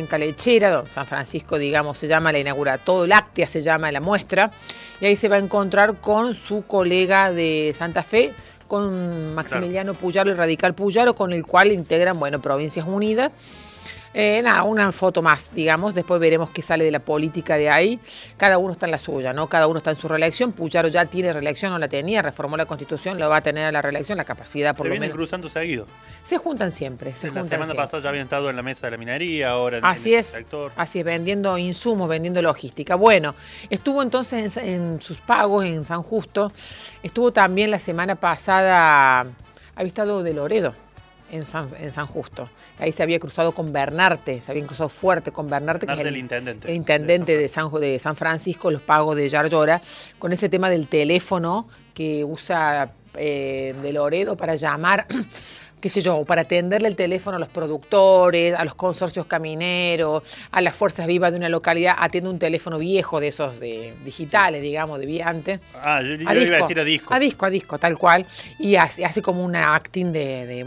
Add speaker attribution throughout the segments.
Speaker 1: Granja Lechera, San Francisco, digamos, se llama la inauguración, todo Láctea se llama la muestra, y ahí se va a encontrar con su colega de Santa Fe, con Maximiliano Puyaro, el radical Puyaro, con el cual integran, bueno, Provincias Unidas. Una foto más, digamos, después veremos qué sale de la política de ahí. Cada uno está en la suya, ¿no? Cada uno está en su reelección. Puyaro ya tiene reelección, no la tenía, reformó la Constitución, lo va a tener a la reelección, la capacidad por lo menos.
Speaker 2: Se vienen cruzando seguido.
Speaker 1: Se juntan siempre,
Speaker 2: La semana pasada ya habían estado en la mesa de la minería, ahora en el sector.
Speaker 1: Así es, vendiendo insumos, vendiendo logística. Bueno, estuvo entonces en sus pagos en San Justo, estuvo también la semana pasada, había estado de Loredo. En San Justo. Ahí se había cruzado con Bernarte, se habían cruzado fuerte con Bernarte, que es el intendente de San Francisco, los pagos de Yarlora, con ese tema del teléfono que usa de Loredo para llamar, qué sé yo, para atenderle el teléfono a los productores, a los consorcios camineros, a las fuerzas vivas de una localidad, atiende un teléfono viejo de esos digitales, digamos, de viante.
Speaker 2: Yo iba a decir a disco.
Speaker 1: A disco, tal cual. Y hace como una acting de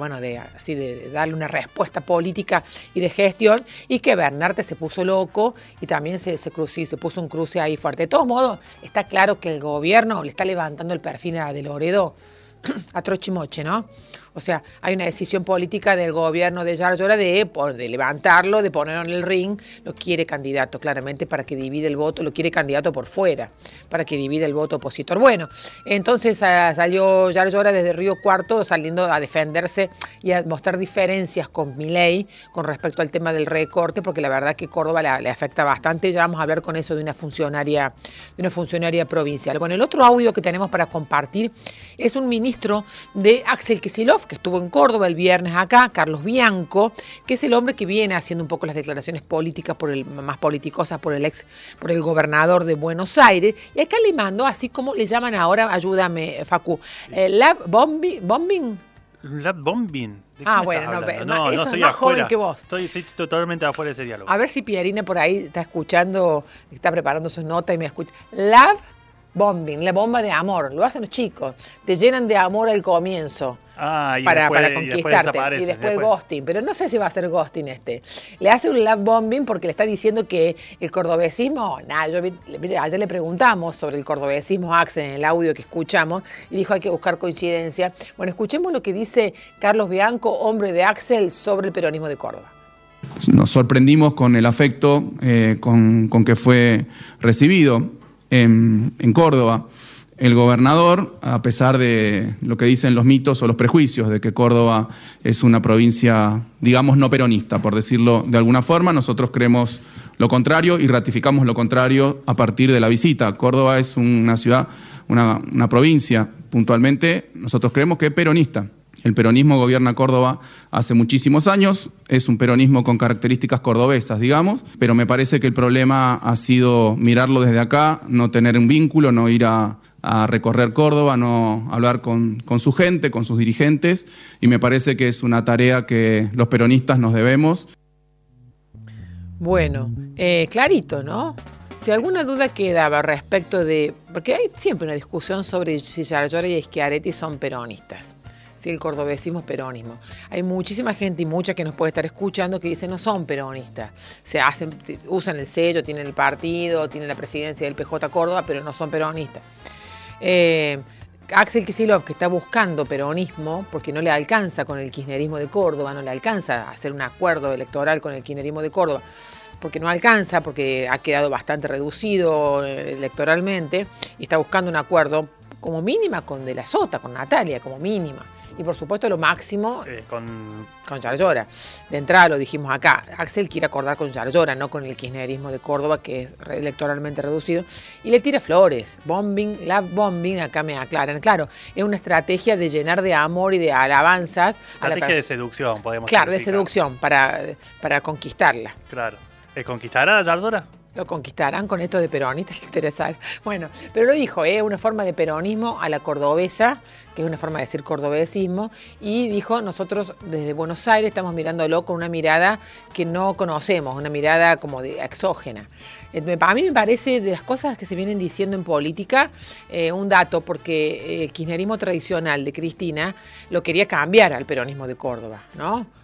Speaker 1: darle una respuesta política y de gestión, y que Bernarte se puso loco y también se puso un cruce ahí fuerte. De todos modos, está claro que el gobierno le está levantando el perfil a de Loredo a trochimoche, ¿no? O sea, hay una decisión política del gobierno de Yarlora de levantarlo, de ponerlo en el ring. Lo quiere candidato, claramente, para que divide el voto. Lo quiere candidato por fuera, para que divide el voto opositor. Bueno, entonces salió Yarlora desde Río Cuarto saliendo a defenderse y a mostrar diferencias con Milei con respecto al tema del recorte, porque la verdad que Córdoba le afecta bastante. Ya vamos a hablar con eso de una funcionaria provincial. Bueno, el otro audio que tenemos para compartir es un ministro de Axel Kicillof, que estuvo en Córdoba el viernes acá, Carlos Bianco, que es el hombre que viene haciendo un poco las declaraciones políticas más politicosas por el gobernador de Buenos Aires, y acá le mandó, así como le llaman ahora, ayúdame, Facu, lab bombing.
Speaker 2: Lab bombing.
Speaker 1: Bueno,
Speaker 2: no
Speaker 1: eso
Speaker 2: estoy
Speaker 1: es más
Speaker 2: afuera,
Speaker 1: joven que vos.
Speaker 2: Estoy totalmente afuera de ese diálogo.
Speaker 1: A ver si Pierina por ahí está escuchando, está preparando sus notas y me escucha. Lab bombing, la bomba de amor, lo hacen los chicos, te llenan de amor al comienzo para conquistarte y después el ghosting, pero no sé si va a ser ghosting le hace un love bombing porque le está diciendo que el cordobesismo, ayer le preguntamos sobre el cordobesismo a Axel en el audio que escuchamos y dijo hay que buscar coincidencia. Bueno, escuchemos lo que dice Carlos Bianco, hombre de Axel, sobre el peronismo de Córdoba.
Speaker 3: Nos sorprendimos con el afecto con que fue recibido en Córdoba. El gobernador, a pesar de lo que dicen los mitos o los prejuicios de que Córdoba es una provincia, digamos, no peronista, por decirlo de alguna forma, nosotros creemos lo contrario y ratificamos lo contrario a partir de la visita. Córdoba es una ciudad, una provincia, puntualmente, nosotros creemos que es peronista. El peronismo gobierna Córdoba hace muchísimos años, es un peronismo con características cordobesas, digamos, pero me parece que el problema ha sido mirarlo desde acá, no tener un vínculo, no ir a recorrer Córdoba, no hablar con su gente, con sus dirigentes, y me parece que es una tarea que los peronistas nos debemos.
Speaker 1: Bueno, clarito, ¿no? Si alguna duda quedaba respecto de... Porque hay siempre una discusión sobre si Yarlora y Schiaretti son peronistas. Si el cordobesismo es peronismo. Hay muchísima gente y mucha que nos puede estar escuchando que dice no son peronistas. Usan el sello, tienen el partido, tienen la presidencia del PJ Córdoba, pero no son peronistas. Axel Kicillof, que está buscando peronismo, porque no le alcanza con el kirchnerismo de Córdoba, no le alcanza a hacer un acuerdo electoral con el kirchnerismo de Córdoba, porque no alcanza, porque ha quedado bastante reducido electoralmente, y está buscando un acuerdo como mínima con De la Sota, con Natalia, como mínima. Y por supuesto lo máximo con Yarlora. De entrada lo dijimos acá, Axel quiere acordar con Yarlora, no con el kirchnerismo de Córdoba, que es electoralmente reducido, y le tira flores. Love bombing, acá me aclaran. Claro, es una estrategia de llenar de amor y de alabanzas.
Speaker 2: Estrategia de seducción, podemos decir.
Speaker 1: Claro, de seducción, para conquistarla.
Speaker 2: Claro. ¿Conquistará a Yarlora?
Speaker 1: Lo conquistarán con esto de peronistas, interesar. Bueno, pero lo dijo, una forma de peronismo a la cordobesa, que es una forma de decir cordobesismo, y dijo, nosotros desde Buenos Aires estamos mirándolo con una mirada que no conocemos, una mirada como de exógena. A mí me parece de las cosas que se vienen diciendo en política, un dato, porque el kirchnerismo tradicional de Cristina lo quería cambiar al peronismo de Córdoba, ¿no?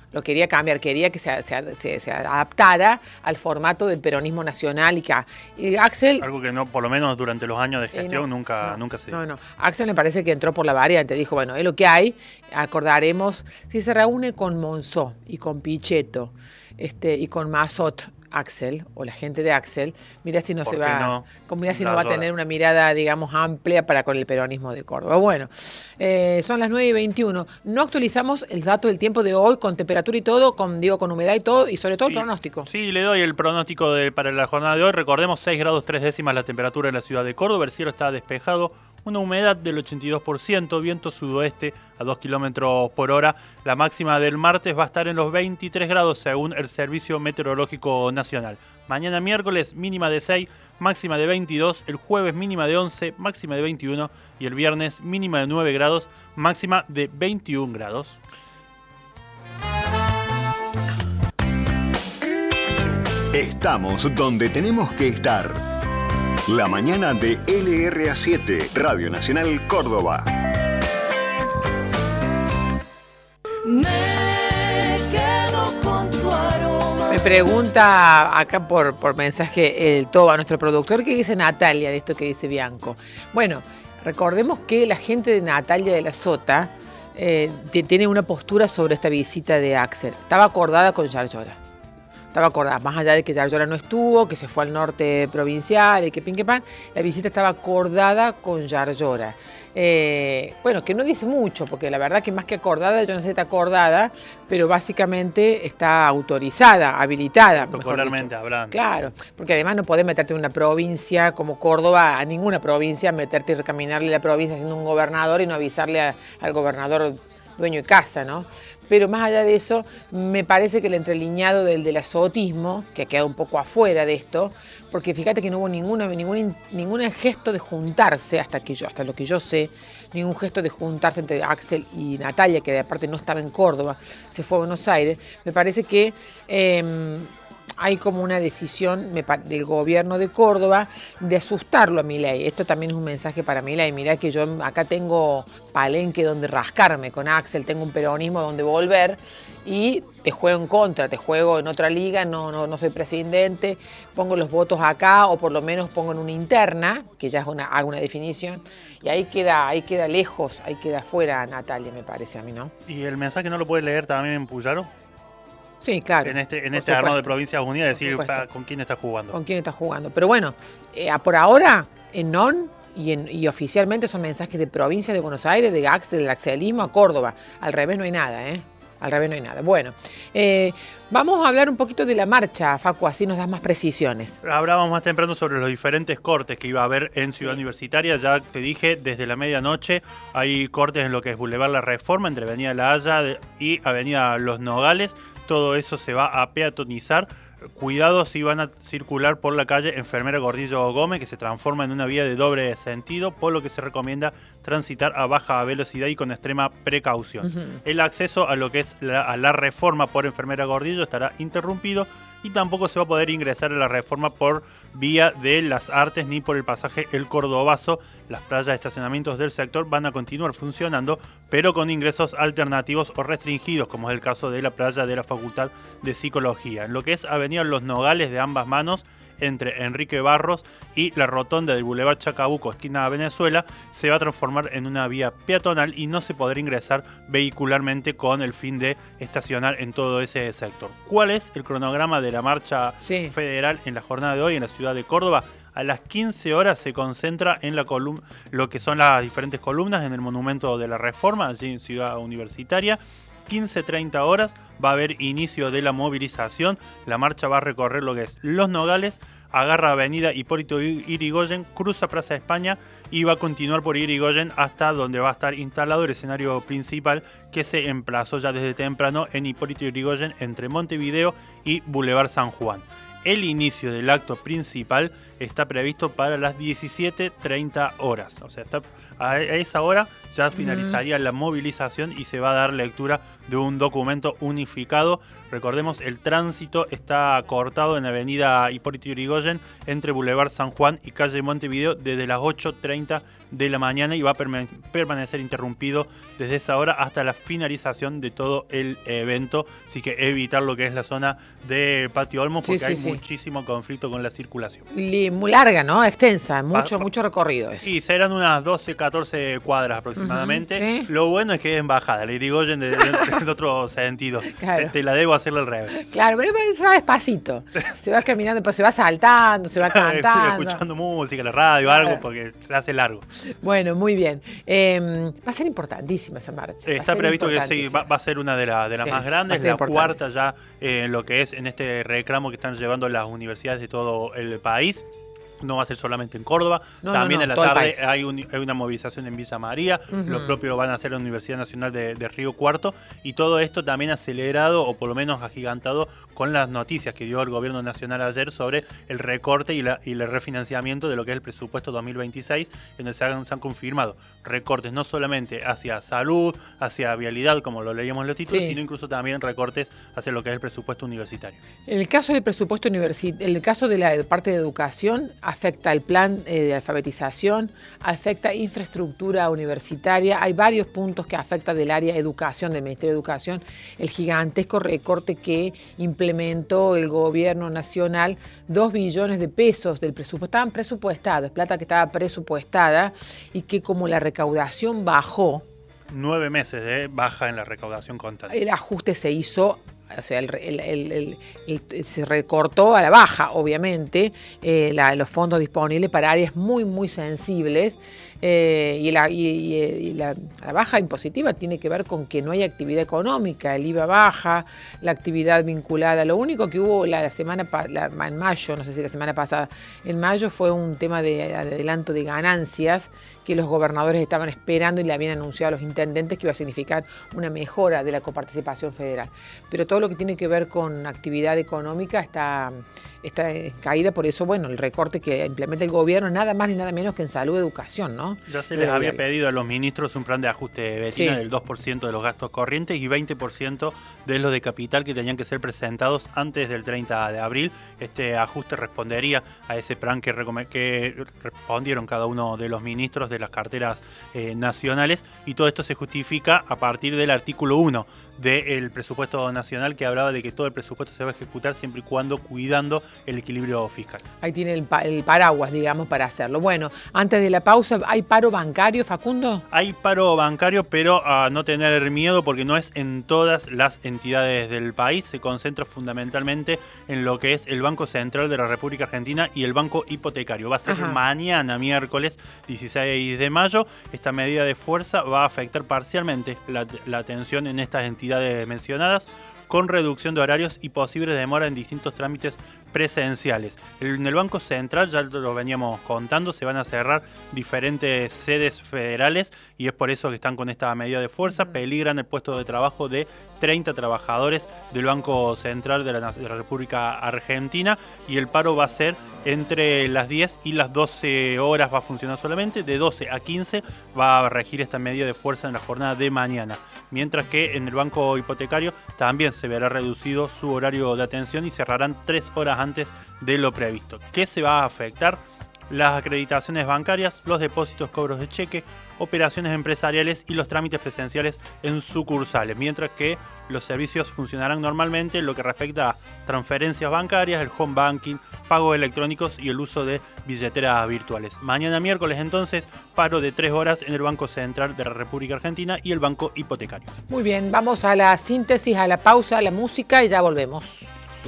Speaker 1: Lo quería cambiar, quería que se adaptara al formato del peronismo nacional y Axel...
Speaker 2: Algo que no, por lo menos durante los años de gestión, nunca se dio.
Speaker 1: No. Axel me parece que entró por la variante, dijo, bueno, es lo que hay, acordaremos, si se reúne con Monzó y con Pichetto y con Massot, Axel, o la gente de Axel, mira si no se va, mira si no va a tener una mirada, digamos, amplia para con el peronismo de Córdoba. Bueno, son las 9:21. No actualizamos el dato del tiempo de hoy con temperatura y todo, con humedad y todo, y sobre todo el pronóstico.
Speaker 2: Sí, le doy el pronóstico para la jornada de hoy. Recordemos 6 grados 3 décimas la temperatura en la ciudad de Córdoba, el cielo está despejado, una humedad del 82%, viento sudoeste a 2 kilómetros por hora. La máxima del martes va a estar en los 23 grados según el Servicio Meteorológico Nacional. Mañana miércoles mínima de 6, máxima de 22, el jueves mínima de 11, máxima de 21 y el viernes mínima de 9 grados, máxima de 21 grados.
Speaker 4: Estamos donde tenemos que estar. La mañana de LRA7, Radio Nacional Córdoba.
Speaker 1: Me pregunta acá por mensaje el Toba, nuestro productor, ¿qué dice Natalia de esto que dice Bianco? Bueno, recordemos que la gente de Natalia de la Sota tiene una postura sobre esta visita de Axel. Estaba acordada con Yarlora. Estaba acordada, más allá de que Yarlora no estuvo, que se fue al norte provincial y que pin que pan, la visita estaba acordada con Yarlora. Bueno, que no dice mucho, porque la verdad que más que acordada, yo no sé si está acordada, pero básicamente está autorizada, habilitada.
Speaker 2: Protocolarmente hablando.
Speaker 1: Claro, porque además no podés meterte en una provincia como Córdoba, a ninguna provincia, meterte y recaminarle la provincia siendo un gobernador y no avisarle al gobernador dueño de casa, ¿no? Pero más allá de eso, me parece que el entreliñado del azotismo, que ha quedado un poco afuera de esto, porque fíjate que no hubo ningún gesto de juntarse, hasta lo que yo sé, ningún gesto de juntarse entre Axel y Natalia, que aparte no estaba en Córdoba, se fue a Buenos Aires. Me parece que hay como una decisión del gobierno de Córdoba de asustarlo a Milei. Esto también es un mensaje para Milei. Mirá que yo acá tengo palenque donde rascarme con Axel, tengo un peronismo donde volver y te juego en contra, te juego en otra liga, no soy presidente, pongo los votos acá o por lo menos pongo en una interna, que ya es hago una definición, y ahí queda lejos, ahí queda fuera Natalia, me parece a mí, ¿no?
Speaker 2: ¿Y el mensaje no lo puede leer también en Puyaro?
Speaker 1: Sí, claro.
Speaker 2: En este armado de Provincias Unidas, decir con quién está jugando.
Speaker 1: Con quién está jugando. Pero bueno, por ahora, en NON y oficialmente son mensajes de provincia de Buenos Aires, de Axel, del axelismo a Córdoba. Al revés no hay nada, ¿eh? Al revés no hay nada. Bueno, vamos a hablar un poquito de la marcha, Facu, así nos das más precisiones.
Speaker 2: Hablábamos más temprano sobre los diferentes cortes que iba a haber en Ciudad Universitaria. Ya te dije, desde la medianoche hay cortes en lo que es Boulevard La Reforma, entre Avenida La Haya y Avenida Los Nogales. Todo eso se va a peatonizar. Cuidado si van a circular por la calle Enfermera Gordillo Gómez, que se transforma en una vía de doble sentido, por lo que se recomienda transitar a baja velocidad y con extrema precaución. El acceso a lo que es a la Reforma por Enfermera Gordillo estará interrumpido y tampoco se va a poder ingresar a la Reforma por vía de Las Artes ni por el pasaje El Cordobazo. Las playas de estacionamientos del sector van a continuar funcionando, pero con ingresos alternativos o restringidos, como es el caso de la playa de la Facultad de Psicología. En lo que es Avenida Los Nogales de ambas manos, entre Enrique Barros y la rotonda del Boulevard Chacabuco, esquina Venezuela, se va a transformar en una vía peatonal y no se podrá ingresar vehicularmente con el fin de estacionar en todo ese sector. ¿Cuál es el cronograma de la marcha federal en la jornada de hoy en la ciudad de Córdoba? A las 15 horas se concentra en lo que son las diferentes columnas en el Monumento de la Reforma, allí en Ciudad Universitaria. 15:30 horas va a haber inicio de la movilización. La marcha va a recorrer lo que es Los Nogales, agarra Avenida Hipólito Yrigoyen, cruza Plaza España y va a continuar por Yrigoyen hasta donde va a estar instalado el escenario principal, que se emplazó ya desde temprano en Hipólito Yrigoyen entre Montevideo y Boulevard San Juan. El inicio del acto principal está previsto para las 17:30 horas. O sea, a esa hora ya finalizaría la movilización y se va a dar lectura de un documento unificado. Recordemos, el tránsito está cortado en Avenida Hipólito Yrigoyen entre Boulevard San Juan y calle Montevideo desde las 8:30 de la mañana y va a permanecer interrumpido desde esa hora hasta la finalización de todo el evento. Así que evitar lo que es la zona de Patio Olmos porque hay muchísimo conflicto con la circulación. Y
Speaker 1: muy larga, ¿no? Extensa, mucho recorrido.
Speaker 2: Sí, serán unas 12, 14 cuadras aproximadamente. Lo bueno es que es en bajada, la Irigoyen de otro sentido. Claro. Te la debo hacerle al revés.
Speaker 1: Claro, se va despacito. Se va caminando, pues se va saltando, se va cantando.
Speaker 2: Escuchando música, la radio, algo, porque se hace largo.
Speaker 1: Bueno, muy bien. Va a ser importantísima esa marcha.
Speaker 2: Está previsto que sí, va a ser una de las más grandes, la cuarta ya en lo que es en este reclamo que están llevando las universidades de todo el país. No va a ser solamente en Córdoba, también en la tarde hay una movilización en Villa María, lo propio lo van a hacer la Universidad Nacional de Río Cuarto, y todo esto también acelerado o por lo menos agigantado con las noticias que dio el gobierno nacional ayer sobre el recorte y el refinanciamiento de lo que es el presupuesto 2026, en donde se han confirmado recortes no solamente hacia salud, hacia vialidad, como lo leíamos en los títulos, sino incluso también recortes hacia lo que es el presupuesto universitario.
Speaker 1: En el caso del presupuesto universitario, en el caso de la parte de educación, afecta el plan de alfabetización, afecta infraestructura universitaria. Hay varios puntos que afectan del área de educación, del Ministerio de Educación, el gigantesco recorte que implementó el gobierno nacional, 2 billones de pesos del presupuesto. Estaban presupuestados, plata que estaba presupuestada y que como la recaudación bajó.
Speaker 2: 9 meses de baja en la recaudación constante.
Speaker 1: El ajuste se hizo. O sea, se recortó a la baja, obviamente, los fondos disponibles para áreas muy sensibles. Y la baja impositiva tiene que ver con que no hay actividad económica, el IVA baja, la actividad vinculada. Lo único que hubo en mayo, no sé si la semana pasada, en mayo fue un tema de adelanto de ganancias que los gobernadores estaban esperando y le habían anunciado a los intendentes que iba a significar una mejora de la coparticipación federal. Pero todo lo que tiene que ver con actividad económica está caída, por eso, bueno, el recorte que implementa el gobierno, nada más ni nada menos que en salud y educación, ¿no?
Speaker 2: Ya se les había pedido a los ministros un plan de ajuste vecino del 2% de los gastos corrientes y 20% de los de capital que tenían que ser presentados antes del 30 de abril. Este ajuste respondería a ese plan que respondieron cada uno de los ministros de las carteras nacionales, y todo esto se justifica a partir del artículo 1 del presupuesto nacional, que hablaba de que todo el presupuesto se va a ejecutar siempre y cuando cuidando el equilibrio fiscal.
Speaker 1: Ahí tiene el paraguas, digamos, para hacerlo. Bueno, antes de la pausa, ¿hay paro bancario, Facundo?
Speaker 2: Hay paro bancario, pero a no tener miedo porque no es en todas las entidades del país. Se concentra fundamentalmente en lo que es el Banco Central de la República Argentina y el Banco Hipotecario. Va a ser mañana, miércoles 16 de mayo. Esta medida de fuerza va a afectar parcialmente la atención en estas entidades mencionadas, con reducción de horarios y posible demora en distintos trámites presenciales. En el Banco Central, ya lo veníamos contando, se van a cerrar diferentes sedes federales y es por eso que están con esta medida de fuerza. Peligran el puesto de trabajo de 30 trabajadores del Banco Central de la República Argentina, y el paro va a ser entre las 10 y las 12 horas, va a funcionar solamente. De 12 a 15 va a regir esta medida de fuerza en la jornada de mañana. Mientras que en el Banco Hipotecario también se verá reducido su horario de atención y cerrarán 3 horas antes de lo previsto. ¿Qué se va a afectar? Las acreditaciones bancarias, los depósitos, cobros de cheque, operaciones empresariales y los trámites presenciales en sucursales, mientras que los servicios funcionarán normalmente en lo que respecta a transferencias bancarias, el home banking, pagos electrónicos y el uso de billeteras virtuales. Mañana miércoles entonces, paro de 3 horas en el Banco Central de la República Argentina y el Banco Hipotecario.
Speaker 1: Muy bien, vamos a la síntesis, a la pausa, a la música y ya volvemos.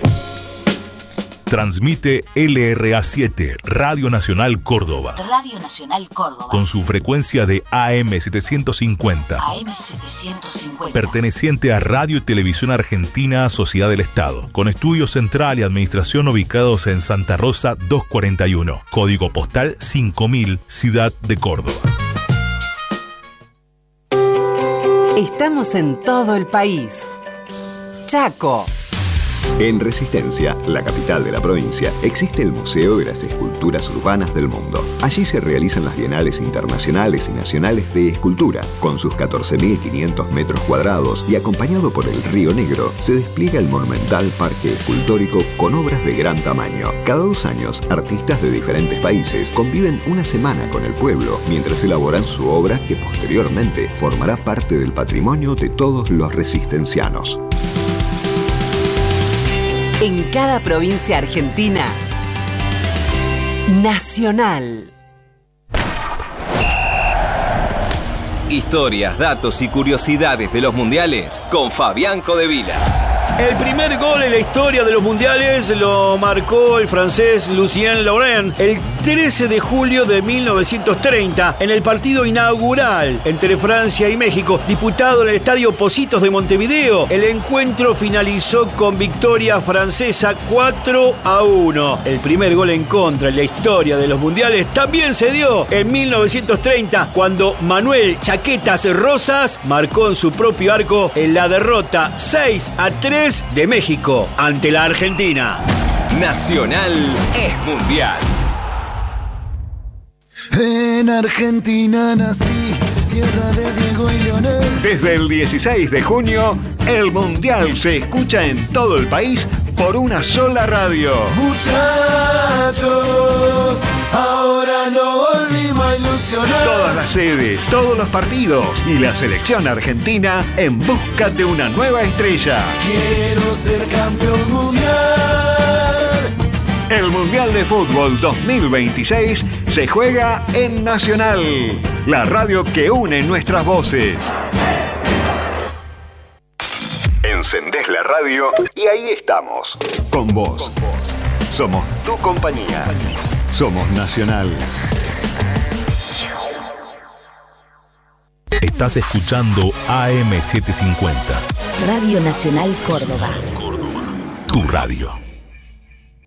Speaker 5: Transmite LRA7, Radio Nacional Córdoba.
Speaker 6: Radio Nacional Córdoba.
Speaker 5: Con su frecuencia de AM750.
Speaker 6: AM750.
Speaker 5: Perteneciente a Radio y Televisión Argentina, Sociedad del Estado. Con estudio central y administración ubicados en Santa Rosa 241. Código postal 5000, Ciudad de Córdoba.
Speaker 7: Estamos en todo el país. Chaco.
Speaker 4: En Resistencia, la capital de la provincia, existe el Museo de las Esculturas Urbanas del Mundo. Allí se realizan las bienales internacionales y nacionales de escultura. Con sus 14.500 metros cuadrados y acompañado por el Río Negro, se despliega el monumental parque escultórico con obras de gran tamaño. Cada 2 años, artistas de diferentes países conviven una semana con el pueblo mientras elaboran su obra que posteriormente formará parte del patrimonio de todos los resistencianos.
Speaker 7: En cada provincia argentina, Nacional.
Speaker 8: Historias, datos y curiosidades de los mundiales con Fabián Codevila.
Speaker 9: El primer gol en la historia de los mundiales lo marcó el francés Lucien Laurent el 13 de julio de 1930 en el partido inaugural entre Francia y México, disputado en el Estadio Pocitos de Montevideo. El encuentro finalizó con victoria francesa 4-1. El primer gol en contra en la historia de los mundiales también se dio en 1930 cuando Manuel Chaquetas Rosas marcó en su propio arco en la derrota 6-3 de México ante la Argentina.
Speaker 8: Nacional es mundial.
Speaker 10: En Argentina nací, tierra de Diego y Leonel.
Speaker 4: Desde el 16 de junio, el Mundial se escucha en todo el país por una sola radio.
Speaker 10: Muchachos, ahora no volvimos a ilusionar.
Speaker 4: Todas las sedes, todos los partidos y la selección argentina en busca de una nueva estrella.
Speaker 10: Quiero ser campeón mundial.
Speaker 4: El Mundial de Fútbol 2026 se juega en Nacional, la radio que une nuestras voces. Encendés la radio y ahí estamos, con vos. Somos tu compañía. Somos Nacional.
Speaker 5: Estás escuchando AM750.
Speaker 6: Radio Nacional Córdoba.
Speaker 5: Tu radio.